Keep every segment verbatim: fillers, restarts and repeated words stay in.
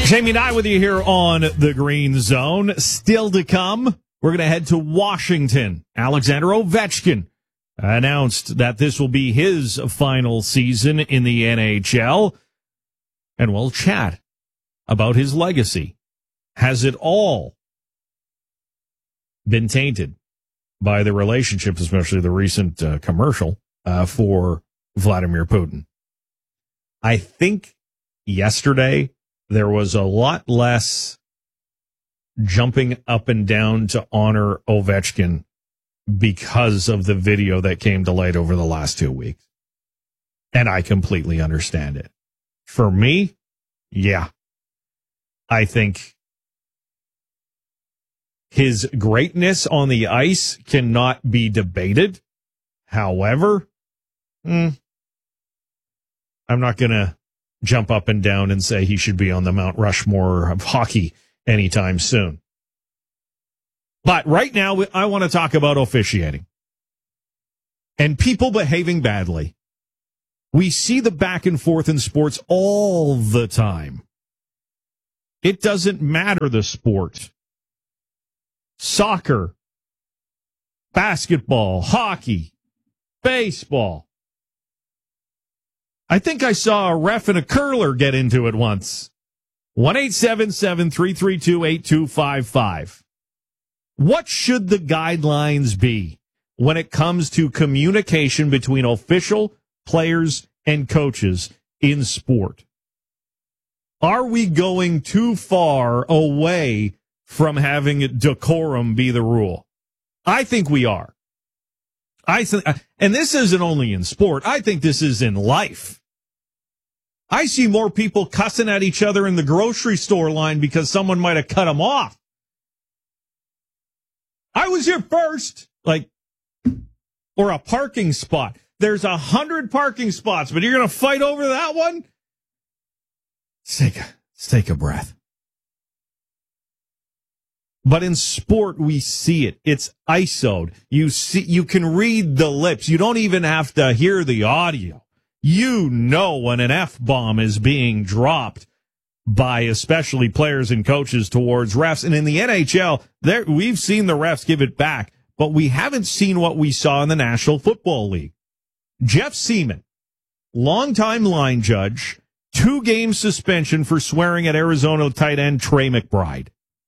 Jamie and I with you here on the Green Zone. Still to come, we're going to head to Washington. Alexander Ovechkin announced that this will be his final season in the N H L. And we'll chat about his legacy. Has it all been tainted by the relationship, especially the recent uh, commercial uh, for Vladimir Putin? I think yesterday there was a lot less jumping up and down to honor Ovechkin because of the video that came to light over the last two weeks. And I completely understand it. For me, yeah, I think his greatness on the ice cannot be debated. However, mm, I'm not going to jump up and down and say he should be on the Mount Rushmore of hockey anytime soon. But right now, I want to talk about officiating and people behaving badly. We see the back and forth in sports all the time. It doesn't matter the sport. Soccer, basketball, hockey, baseball. I think I saw a ref and a curler get into it once. one eight seven seven, three three two, eight two five five. What should the guidelines be when it comes to communication between official, players, and coaches in sport? Are we going too far away from having decorum be the rule? I think we are. I th- and this isn't only in sport. I think this is in life. I see more people cussing at each other in the grocery store line because someone might have cut them off. I was here first, like, or a parking spot. There's a hundred parking spots, but you're going to fight over that one? Let's take a, let's take a breath. But in sport, we see it. It's I S O'd. You see, you can read the lips. You don't even have to hear the audio. You know when an F-bomb is being dropped by especially players and coaches towards refs. And in the N H L, there we've seen the refs give it back, but we haven't seen what we saw in the National Football League. Jeff Seaman, longtime line judge, two-game suspension for swearing at Arizona tight end Trey McBride.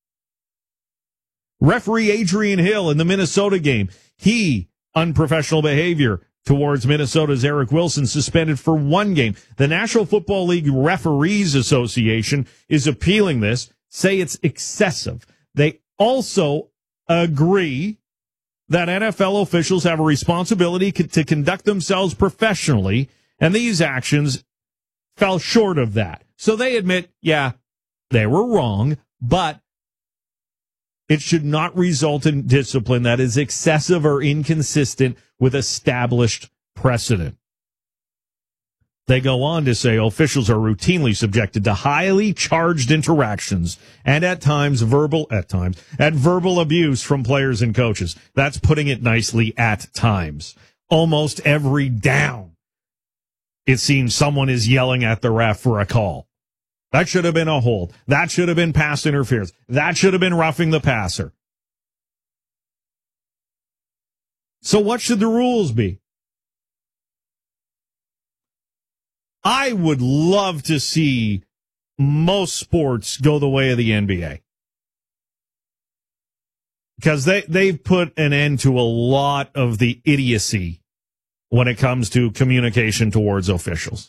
Referee Adrian Hill in the Minnesota game, he, unprofessional behavior towards Minnesota's Eric Wilson, suspended for one game. The National Football League Referees Association is appealing this, say it's excessive. They also agree that N F L officials have a responsibility to conduct themselves professionally, and these actions fell short of that. So they admit, yeah, they were wrong, but it should not result in discipline that is excessive or inconsistent with established precedent. They go on to say officials are routinely subjected to highly charged interactions and at times verbal, at times, at verbal abuse from players and coaches. That's putting it nicely, at times. Almost every down, it seems someone is yelling at the ref for a call. That should have been a hold. That should have been pass interference. That should have been roughing the passer. So what should the rules be? I would love to see most sports go the way of the N B A. Because they, they've put an end to a lot of the idiocy when it comes to communication towards officials.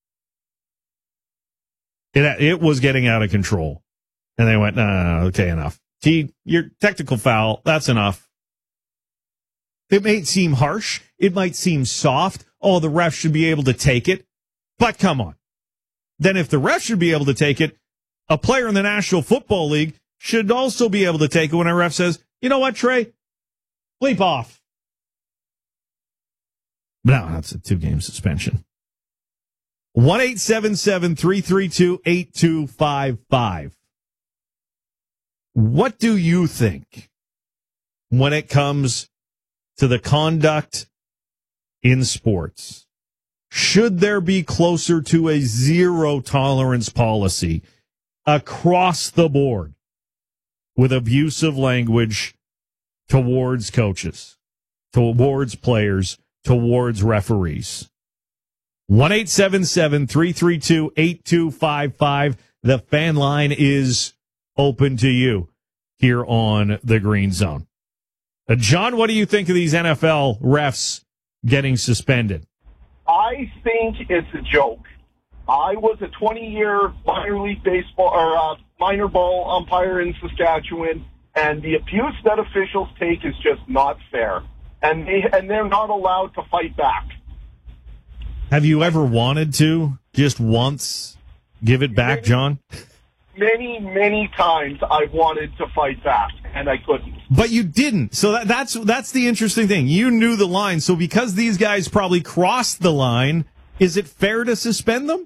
It, it was getting out of control. And they went, no, no, no, okay, enough. T, your technical foul, that's enough. It may seem harsh. It might seem soft. Oh, the ref should be able to take it. But come on. Then if the ref should be able to take it, a player in the National Football League should also be able to take it when a ref says, you know what, Trey? Bleep off. No, that's a two-game suspension. one eight seven seven, three three two, eight two five five. What do you think when it comes to the conduct in sports? Should there be closer to a zero tolerance policy across the board with abusive language towards coaches, towards players, towards referees. one eight seven seven, three three two, eight two five five. The fan line is open to you here on the Green Zone. Uh, John, what do you think of these N F L refs getting suspended? I think it's a joke. I was a twenty-year minor league baseball or uh, minor ball umpire in Saskatchewan, and the abuse that officials take is just not fair, and they and they're not allowed to fight back. Have you ever wanted to just once give it back, many, John? Many, many times I wanted to fight back, and I couldn't. But you didn't. So that, that's that's the interesting thing. You knew the line. So because these guys probably crossed the line, is it fair to suspend them?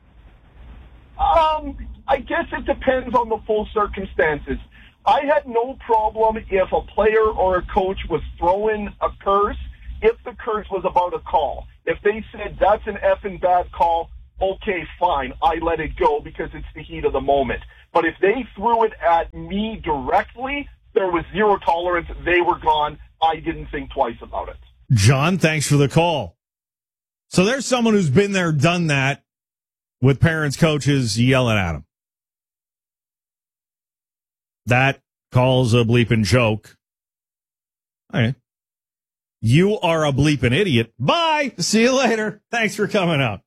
Um, I guess it depends on the full circumstances. I had no problem if a player or a coach was throwing a curse, if the curse was about a call. If they said, that's an effing bad call, okay, fine, I let it go because it's the heat of the moment. But if they threw it at me directly, there was zero tolerance. They were gone. I didn't think twice about it. John, thanks for the call. So there's someone who's been there, done that, with parents, coaches yelling at them. That calls a bleeping joke. All right. You are a bleeping idiot. Bye. See you later. Thanks for coming out.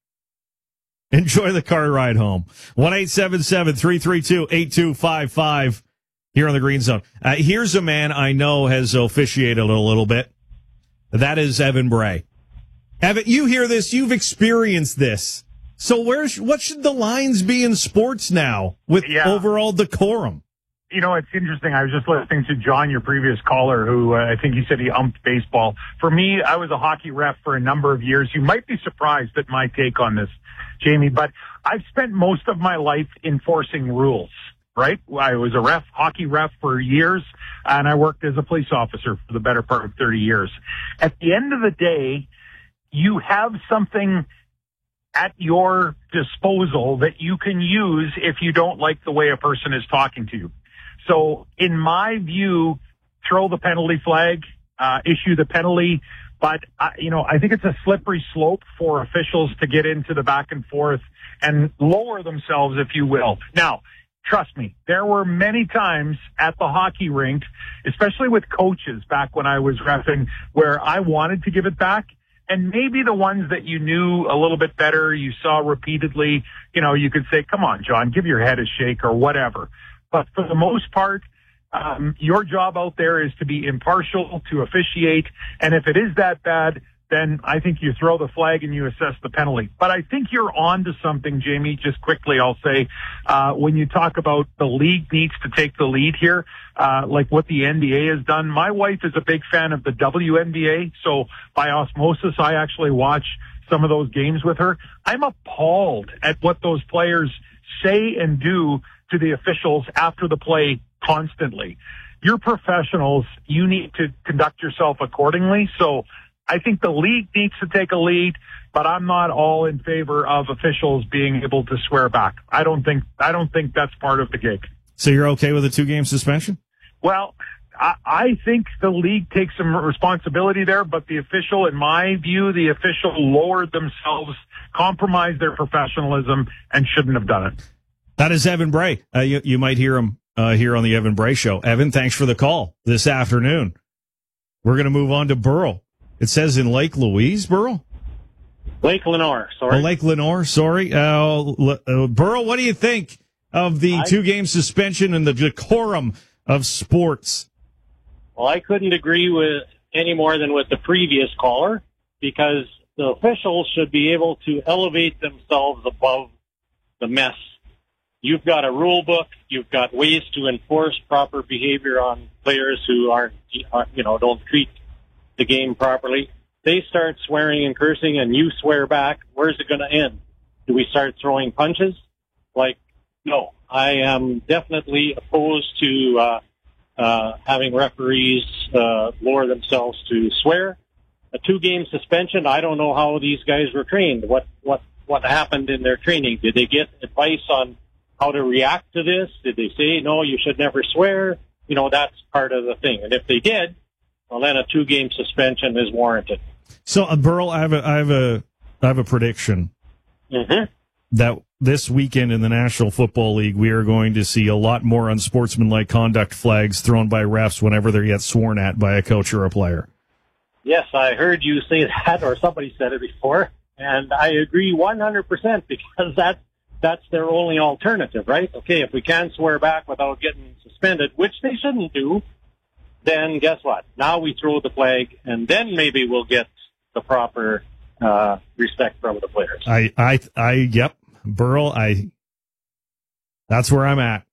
Enjoy the car ride home. one eight seven seven, three three two, eight two five five here on the Green Zone. Uh, here's a man I know has officiated a little bit. That is Evan Bray. Evan, you hear this. You've experienced this. So where's, what should the lines be in sports now with yeah. overall decorum? You know, it's interesting. I was just listening to John, your previous caller, who uh, I think he said he umped baseball. For me, I was a hockey ref for a number of years. You might be surprised at my take on this, Jamie, but I've spent most of my life enforcing rules, right? I was a ref, hockey ref for years, and I worked as a police officer for the better part of thirty years. At the end of the day, you have something at your disposal that you can use if you don't like the way a person is talking to you. So in my view, throw the penalty flag, uh, issue the penalty. But, uh, you know, I think it's a slippery slope for officials to get into the back and forth and lower themselves, if you will. Now, trust me, there were many times at the hockey rink, especially with coaches back when I was reffing, where I wanted to give it back. And maybe the ones that you knew a little bit better, you saw repeatedly, you know, you could say, come on, John, give your head a shake or whatever. But for the most part, um, your job out there is to be impartial, to officiate. And if it is that bad, then I think you throw the flag and you assess the penalty. But I think you're on to something, Jamie. Just quickly, I'll say, uh, when you talk about the league needs to take the lead here, uh, like what the N B A has done. My wife is a big fan of the W N B A. So by osmosis, I actually watch some of those games with her. I'm appalled at what those players say and do to the officials after the play constantly. You're professionals. You need to conduct yourself accordingly. So I think the league needs to take a lead, but I'm not all in favor of officials being able to swear back. I don't think, I don't think that's part of the gig. So you're okay with a two-game suspension? Well, I, I think the league takes some responsibility there, but the official, in my view, the official lowered themselves, compromised their professionalism, and shouldn't have done it. That is Evan Bray. Uh, you, you might hear him uh, here on the Evan Bray Show. Evan, thanks for the call this afternoon. We're going to move on to Burl. It says in Lake Louise, Burl? Lake Lenore, sorry. Oh, Lake Lenore, sorry. Uh, uh, Burl, what do you think of the I, two-game suspension and the decorum of sports? Well, I couldn't agree with any more than with the previous caller, because the officials should be able to elevate themselves above the mess. You've got a rule book. You've got ways to enforce proper behavior on players who aren't, you know, don't treat the game properly. They start swearing and cursing and you swear back. Where's it going to end? Do we start throwing punches? Like, no, I am definitely opposed to, uh, uh, having referees, uh, lower themselves to swear. A two game suspension. I don't know how these guys were trained. What, what, what happened in their training? Did they get advice on how to react to this. Did they say, no, you should never swear? You know, that's part of the thing. And if they did, well, then a two-game suspension is warranted. So, uh, Burl, I have a, I have a, I have a prediction Mm-hmm. that this weekend in the National Football League, we are going to see a lot more unsportsmanlike conduct flags thrown by refs whenever they get sworn at by a coach or a player. Yes, I heard you say that, or somebody said it before, and I agree one hundred percent because that's, that's their only alternative, right? Okay, if we can swear back without getting suspended, which they shouldn't do, then guess what? Now we throw the flag, and then maybe we'll get the proper uh, respect from the players. I, I, I, yep, Burl, I, that's where I'm at.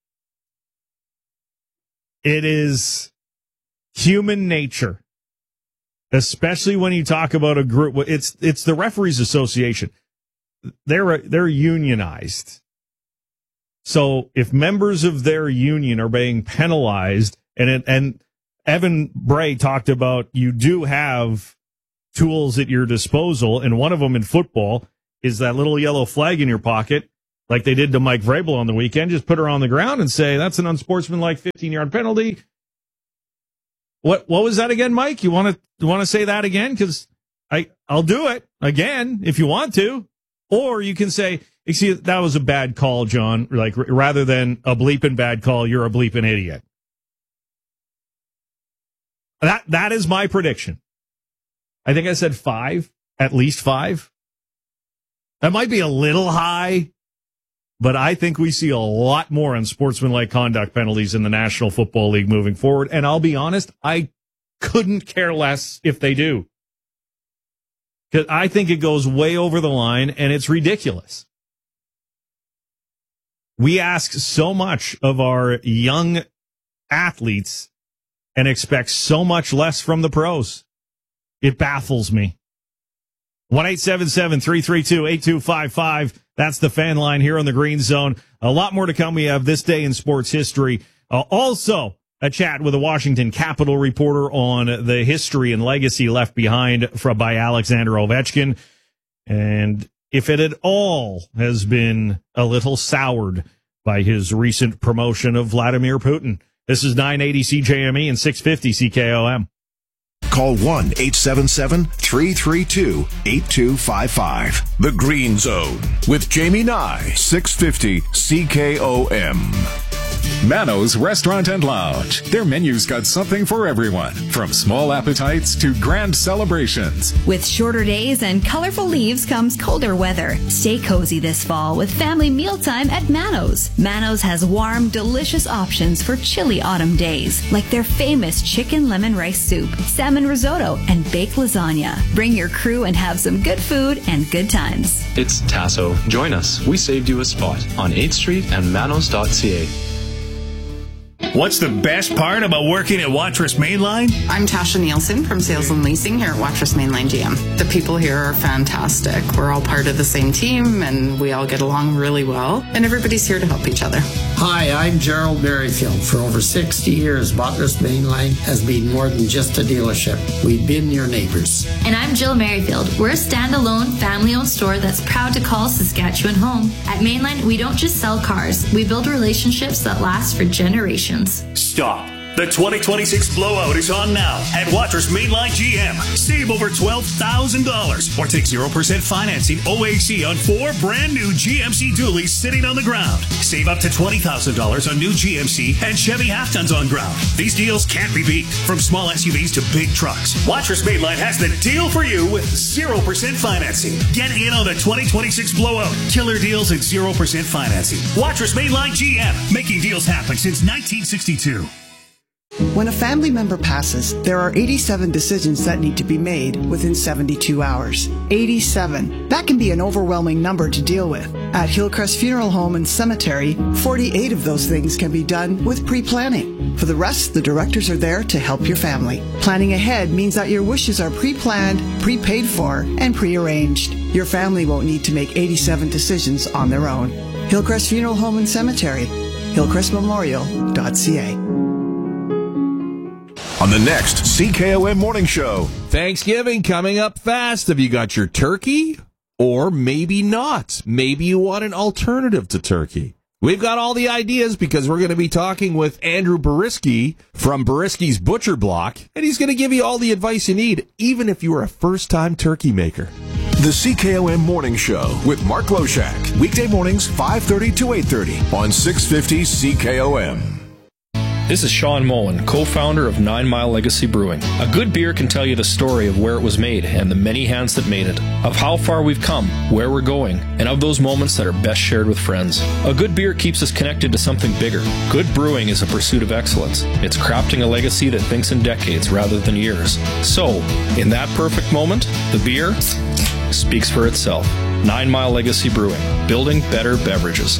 It is human nature, especially when you talk about a group. It's, it's the Referees Association. They're, they're unionized. So if members of their union are being penalized, and it, and Evan Bray talked about, you do have tools at your disposal, and one of them in football is that little yellow flag in your pocket, like they did to Mike Vrabel on the weekend. Just put her on the ground and say, that's an unsportsmanlike fifteen-yard penalty. What what was that again, Mike? You want to you want to say that again? Because I I'll do it again if you want to, or you can say, you see, that was a bad call, John. Like, r- rather than a bleeping bad call, you're a bleeping idiot. That that is my prediction. I think I said five, at least five. That might be a little high, but I think we see a lot more unsportsmanlike conduct penalties in the National Football League moving forward. And I'll be honest, I couldn't care less if they do. Because I think it goes way over the line and it's ridiculous. We ask so much of our young athletes and expect so much less from the pros. It baffles me. one eight seven seven, three three two, eight two five five. That's the fan line here on the Green Zone. A lot more to come. We have this day in sports history. Uh, also, a chat with a Washington Capitol reporter on the history and legacy left behind from, by Alexander Ovechkin. And if it at all has been a little soured by his recent promotion of Vladimir Putin. This is nine eighty C J M E and six fifty C K O M. Call one eight seven seven, three three two, eight two five five. The Green Zone with Jamie Nye, six fifty C K O M. Mano's Restaurant and Lounge. Their menu's got something for everyone, from small appetites to grand celebrations. With shorter days and colorful leaves comes colder weather. Stay cozy this fall with family mealtime at Mano's. Mano's has warm, delicious options for chilly autumn days, like their famous chicken lemon rice soup, salmon risotto, and baked lasagna. Bring your crew and have some good food and good times. It's Tasso. Join us. We saved you a spot on eighth street and manos dot c a. What's the best part about working at Watrous Mainline? I'm Tasha Nielsen from Sales and Leasing here at Watrous Mainline G M. The people here are fantastic. We're all part of the same team and we all get along really well, and everybody's here to help each other. Hi, I'm Gerald Merrifield. For over sixty years, Watrous Mainline has been more than just a dealership. We've been your neighbors. And I'm Jill Merrifield. We're a standalone, family-owned store that's proud to call Saskatchewan home. At Mainline, we don't just sell cars. We build relationships that last for generations. Stop. The twenty twenty-six blowout is on now at Watrous Mainline G M. Save over twelve thousand dollars or take zero percent financing O A C on four brand new G M C dualies sitting on the ground. Save up to twenty thousand dollars on new G M C and Chevy half-tons on ground. These deals can't be beat. From small S U Vs to big trucks, Watrous Mainline has the deal for you with zero percent financing. Get in on the twenty twenty-six blowout. Killer deals and zero percent financing. Watrous Mainline G M, making deals happen since nineteen sixty-two. When a family member passes, there are eighty-seven decisions that need to be made within seventy-two hours. eighty-seven. That can be an overwhelming number to deal with. At Hillcrest Funeral Home and Cemetery, forty-eight of those things can be done with pre-planning. For the rest, the directors are there to help your family. Planning ahead means that your wishes are pre-planned, prepaid for, and pre-arranged. Your family won't need to make eighty-seven decisions on their own. Hillcrest Funeral Home and Cemetery, hillcrest memorial dot c a. On the next C K O M Morning Show. Thanksgiving coming up fast. Have you got your turkey? Or maybe not. Maybe you want an alternative to turkey. We've got all the ideas because we're going to be talking with Andrew Boriski from Boriski's Butcher Block, and he's going to give you all the advice you need, even if you are a first-time turkey maker. The C K O M Morning Show with Mark Loshak. Weekday mornings, five thirty to eight thirty on six fifty C K O M. This is Sean Moen, co-founder of Nine Mile Legacy Brewing. A good beer can tell you the story of where it was made and the many hands that made it, of how far we've come, where we're going, and of those moments that are best shared with friends. A good beer keeps us connected to something bigger. Good brewing is a pursuit of excellence. It's crafting a legacy that thinks in decades rather than years. So, in that perfect moment, the beer speaks for itself. Nine Mile Legacy Brewing, building better beverages.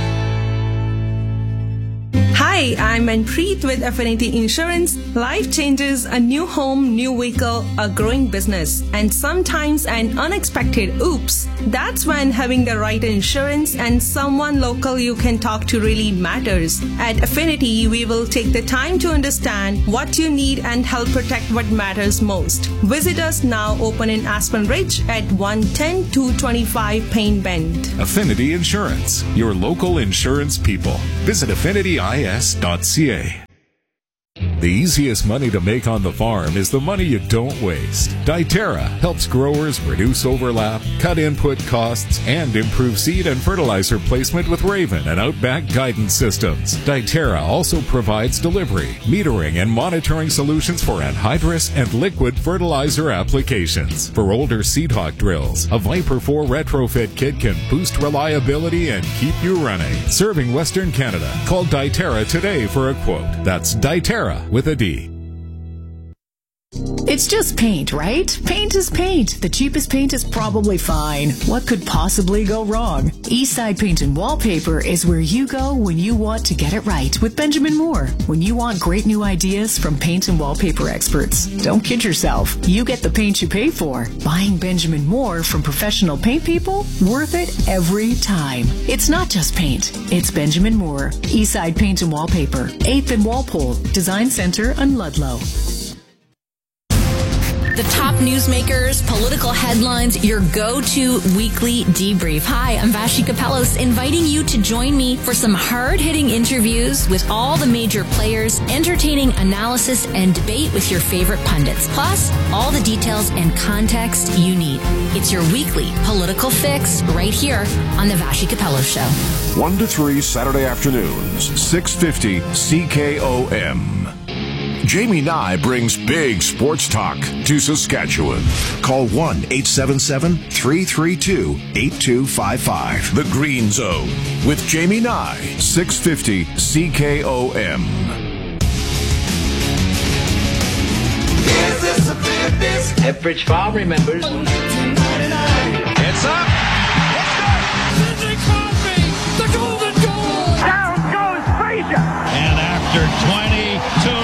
Hi, I'm Manpreet with Affinity Insurance. Life changes, a new home, new vehicle, a growing business, and sometimes an unexpected oops. That's when having the right insurance and someone local you can talk to really matters. At Affinity, we will take the time to understand what you need and help protect what matters most. Visit us now, open in Aspen Ridge at one ten two twenty-five Payne Bend. Affinity Insurance, your local insurance people. Visit affinity I S dot C A. The easiest money to make on the farm is the money you don't waste. Diterra helps growers reduce overlap, cut input costs, and improve seed and fertilizer placement with Raven and Outback guidance systems. Diterra also provides delivery, metering, and monitoring solutions for anhydrous and liquid fertilizer applications. For older Seed Hawk drills, a Viper four retrofit kit can boost reliability and keep you running. Serving Western Canada, call Diterra today for a quote. That's Diterra with a D. It's just paint, right? Paint is paint. The cheapest paint is probably fine. What could possibly go wrong? Eastside Paint and Wallpaper is where you go when you want to get it right with Benjamin Moore. When you want great new ideas from paint and wallpaper experts. Don't kid yourself. You get the paint you pay for. Buying Benjamin Moore from professional paint people? Worth it every time. It's not just paint. It's Benjamin Moore. Eastside Paint and Wallpaper. eighth and Walpole. Design Center on Ludlow. The top newsmakers, political headlines, your go-to weekly debrief. Hi, I'm Vashi Kapelos, inviting you to join me for some hard-hitting interviews with all the major players, entertaining analysis and debate with your favorite pundits, plus all the details and context you need. It's your weekly political fix right here on the Vashi Kapelos Show. one to three Saturday afternoons, six fifty C K O M. Jamie Nye brings big sports talk to Saskatchewan. Call one eight seven seven, three three two, eight two five five. The Green Zone with Jamie Nye, six fifty C K O M. Ephrich Farm remembers. It's up. Sidney Crosby, the golden goal. Down goes Frazier. And after twenty-two